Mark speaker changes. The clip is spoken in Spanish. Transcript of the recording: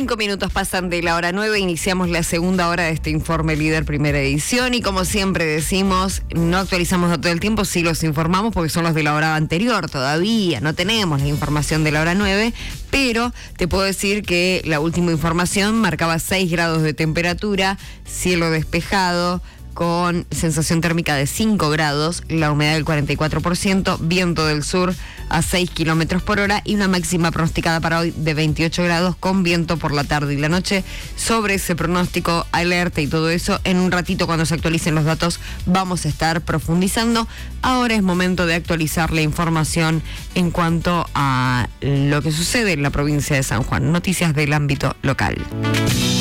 Speaker 1: 5 minutos pasan de la hora 9, iniciamos la segunda hora de este Informe Líder Primera Edición y como siempre decimos, no actualizamos a todo el tiempo, sí los informamos porque son los de la hora anterior, todavía no tenemos la información de la hora 9, pero te puedo decir que la última información marcaba 6 grados de temperatura, cielo despejado, con sensación térmica de 5 grados, la humedad del 44%, viento del sur a 6 kilómetros por hora y una máxima pronosticada para hoy de 28 grados con viento por la tarde y la noche. Sobre ese pronóstico, alerta y todo eso, en un ratito cuando se actualicen los datos vamos a estar profundizando. Ahora es momento de actualizar la información en cuanto a lo que sucede en la provincia de San Juan. Noticias del ámbito local.